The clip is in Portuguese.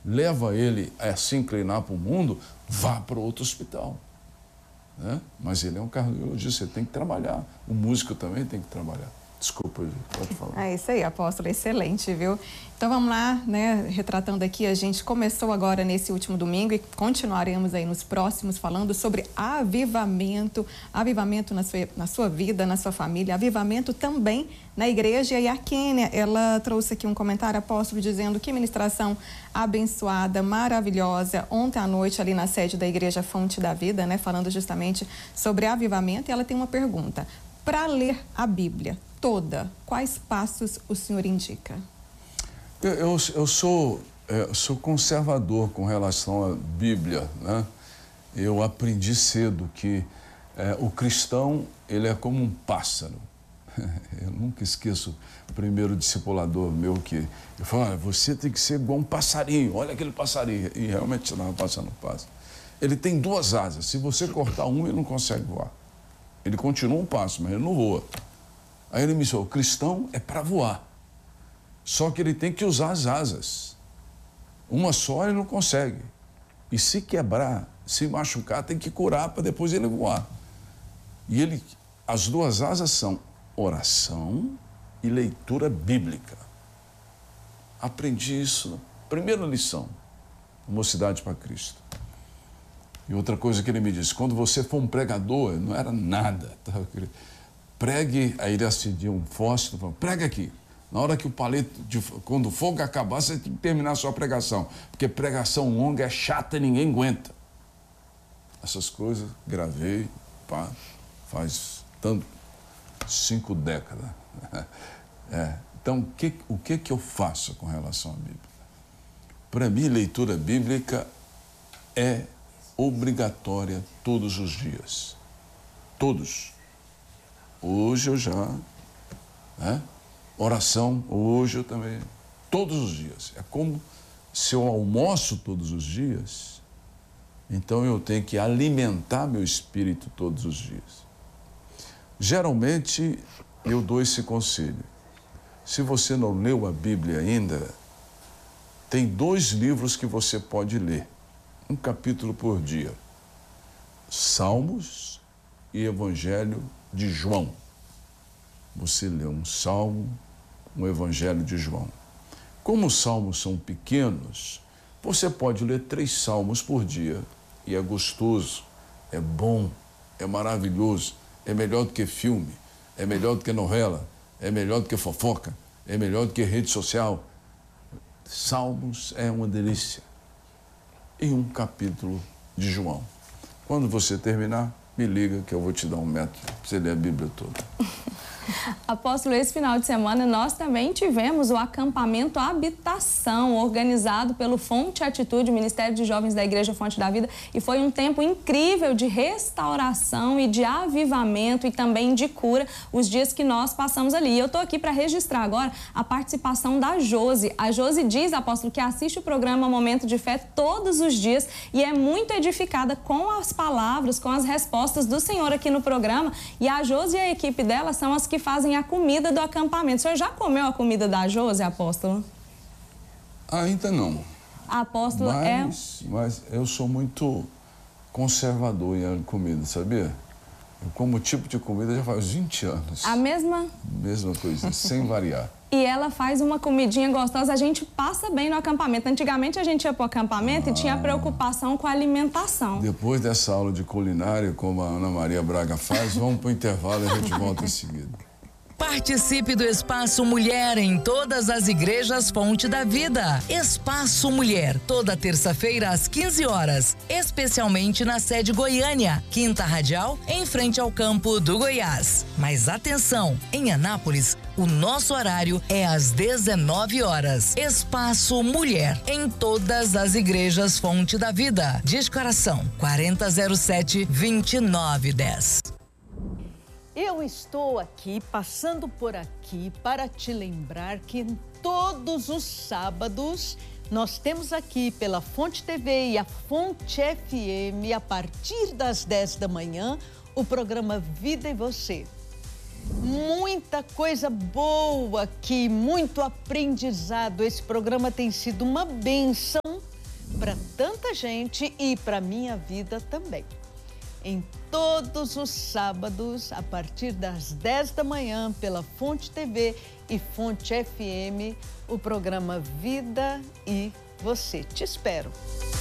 leva ele a se inclinar para o mundo, vá para outro hospital. Né? Mas ele é um cardiologista, ele tem que trabalhar. O músico também tem que trabalhar. Desculpa, pode falar. É isso aí, apóstolo, excelente, viu? Então vamos lá, né, retratando aqui, a gente começou agora nesse último domingo e continuaremos aí nos próximos falando sobre avivamento, avivamento na sua vida, na sua família, avivamento também na igreja. E a Kênia, ela trouxe aqui um comentário, apóstolo, dizendo que ministração abençoada, maravilhosa, ontem à noite ali na sede da Igreja Fonte da Vida, né, falando justamente sobre avivamento. E ela tem uma pergunta: para ler a Bíblia toda, quais passos o senhor indica? Eu sou conservador com relação à Bíblia, né? Eu aprendi cedo que o cristão, ele é como um pássaro. Eu nunca esqueço o primeiro discipulador meu que ele falou: olha, você tem que ser igual um passarinho, olha aquele passarinho. E realmente você estava passando o pássaro. Ele tem duas asas, se você cortar uma, ele não consegue voar. Ele continua um pássaro, mas ele não voa. Aí ele me disse: o cristão é para voar. Só que ele tem que usar as asas. Uma só ele não consegue. E se quebrar, se machucar, tem que curar para depois ele voar. E as duas asas são oração e leitura bíblica. Aprendi isso. Primeira lição, Mocidade para Cristo. E outra coisa que ele me disse: quando você for um pregador, não era nada. Pregue, aí ele acendia um fósforo, falou: prega aqui. Na hora que o palito, quando o fogo acabar, você tem que terminar a sua pregação. Porque pregação longa é chata e ninguém aguenta. Essas coisas, gravei, pá, faz 5 décadas. Então, o que eu faço com relação à Bíblia? Para mim, leitura bíblica é obrigatória todos os dias. Todos. Hoje eu já... Oração, hoje eu também. Todos os dias. É como se eu almoço todos os dias, então eu tenho que alimentar meu espírito todos os dias. Geralmente, eu dou esse conselho. Se você não leu a Bíblia ainda, tem 2 livros que você pode ler. Um capítulo por dia. Salmos e Evangelho de João. Você lê um salmo, um Evangelho de João. Como os salmos são pequenos, você pode ler 3 salmos por dia. E é gostoso, é bom, é maravilhoso, é melhor do que filme, é melhor do que novela, é melhor do que fofoca, é melhor do que rede social. Salmos é uma delícia. E um capítulo de João. Quando você terminar, me liga que eu vou te dar um método para você ler a Bíblia toda. Apóstolo, esse final de semana nós também tivemos o acampamento Habitação, organizado pelo Fonte Atitude, Ministério de Jovens da Igreja Fonte da Vida, e foi um tempo incrível de restauração e de avivamento e também de cura, os dias que nós passamos ali. E eu estou aqui para registrar agora a participação da Josi. A Josi diz, apóstolo, que assiste o programa Momento de Fé todos os dias e é muito edificada com as palavras, com as respostas do Senhor aqui no programa. E a Josi e a equipe dela são as que fazem a comida do acampamento. O senhor já comeu a comida da Josi, apóstolo? Ainda não. Apóstolo, mas eu sou muito conservador em comida, sabia? Eu como tipo de comida já faz 20 anos. A mesma? Mesma coisa, sem variar. E ela faz uma comidinha gostosa, a gente passa bem no acampamento. Antigamente a gente ia para o acampamento e tinha preocupação com a alimentação. Depois dessa aula de culinária, como a Ana Maria Braga faz, vamos para o intervalo e a gente volta em seguida. Participe do Espaço Mulher em todas as igrejas Fonte da Vida. Espaço Mulher, toda terça-feira às 15 horas, especialmente na sede Goiânia, Quinta Radial, em frente ao campo do Goiás. Mas atenção, em Anápolis, o nosso horário é às 19 horas. Espaço Mulher, em todas as igrejas Fonte da Vida. Descoração 4007-2910. Eu estou aqui, passando por aqui, para te lembrar que todos os sábados nós temos aqui pela Fonte TV e a Fonte FM, a partir das 10 da manhã, o programa Vida e Você. Muita coisa boa aqui, muito aprendizado. Esse programa tem sido uma bênção para tanta gente e para minha vida também. Em todos os sábados, a partir das 10 da manhã, pela Fonte TV e Fonte FM, o programa Vida e Você. Te espero.